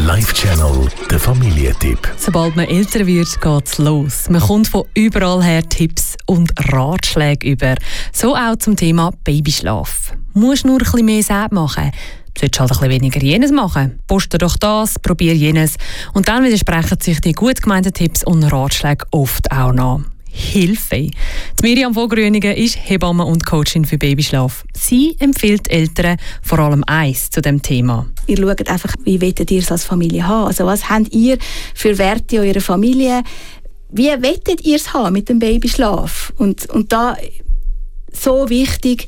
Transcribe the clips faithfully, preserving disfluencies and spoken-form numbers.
Live-Channel, der Familientipp. Sobald man älter wird, geht's los. Man kommt von überall her Tipps und Ratschläge über. So auch zum Thema Babyschlaf. Musst nur ein bisschen mehr selbst machen. Du solltest halt ein bisschen weniger jenes machen. Poste doch das, probier jenes. Und dann widersprechen sich die gut gemeinten Tipps und Ratschläge oft auch noch. Hilfe! Die Miriam von Grüningen ist Hebamme und Coachin für Babyschlaf. Sie empfiehlt Eltern vor allem eins zu dem Thema. Ihr schaut einfach, wie wollt ihr es als Familie haben? Also was habt ihr für Werte in eurer Familie? Wie wollt ihr es haben mit dem Babyschlaf? Und, und da so wichtig,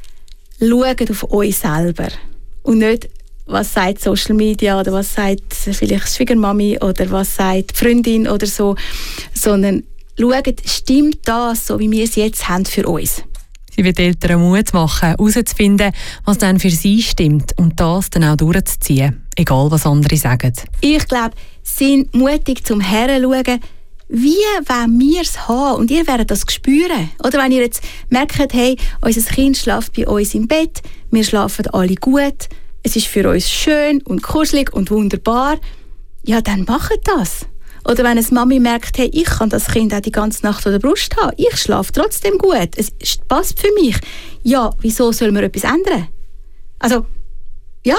schaut auf euch selber. Und nicht, was sagt Social Media oder was sagt vielleicht Schwiegermami oder was sagt die Freundin oder so, sondern schaut, stimmt das, so wie wir es jetzt haben, für uns? Sie wird Eltern Mut machen, herauszufinden, was dann für sie stimmt und das dann auch durchzuziehen, egal was andere sagen. Ich glaube, sind mutig zum Heranschauen, wie wollen wir es haben? Und ihr werdet das spüren. Oder wenn ihr jetzt merkt, hey, unser Kind schläft bei uns im Bett, wir schlafen alle gut, es ist für uns schön und kuschelig und wunderbar, ja, dann macht das. Oder wenn eine Mami merkt, hey, ich kann das Kind auch die ganze Nacht an der Brust haben, ich schlafe trotzdem gut, es passt für mich. Ja, wieso soll man etwas ändern? Also, ja.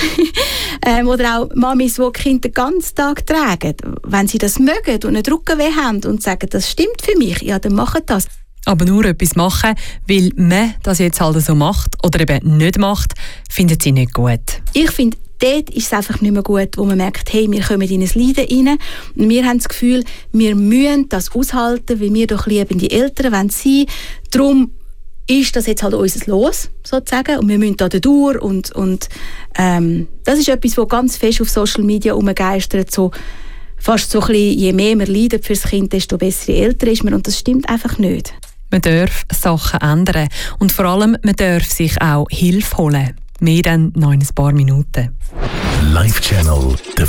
ähm, oder auch Mamis, die die Kinder den ganzen Tag tragen. Wenn sie das mögen und einen Rückenweh haben und sagen, das stimmt für mich, ja, dann machen das. Aber nur etwas machen, weil man das jetzt halt so macht oder eben nicht macht, findet sie nicht gut. Ich finde, dort ist es einfach nicht mehr gut, wo man merkt, hey, wir kommen in ein Leiden rein und wir haben das Gefühl, wir müssen das aushalten, weil wir doch liebende Eltern wollen sein. Darum ist das jetzt halt unser Los, sozusagen, und wir müssen da durch und, und ähm, das ist etwas, was ganz fest auf Social Media umgeistert, so fast so ein bisschen, je mehr man leidet fürs Kind, desto bessere Eltern ist man, und das stimmt einfach nicht. Man darf Sachen ändern und vor allem, man darf sich auch Hilfe holen. Mehr dann noch in ein paar Minuten. Live-Channel, der